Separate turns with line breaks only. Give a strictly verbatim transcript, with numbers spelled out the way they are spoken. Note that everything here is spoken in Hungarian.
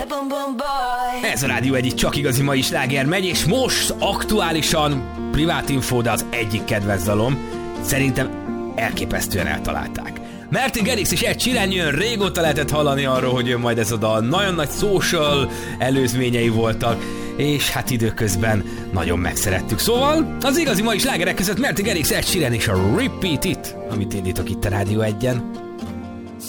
Ez a Rádió egyik csak igazi mai sláger megy, és most aktuálisan privát info, de az egyik kedvenc dalom. Szerintem elképesztően eltalálták. Martin Garrix és Ed Sheeran jön, régóta lehetett hallani arról, hogy jön majd ez a dal. Nagyon nagy social előzményei voltak, és hát időközben nagyon megszerettük. Szóval az igazi mai slágerek között Martin Garrix, Ed Sheeran és a Repeat It, amit indítok itt a Rádió egyen.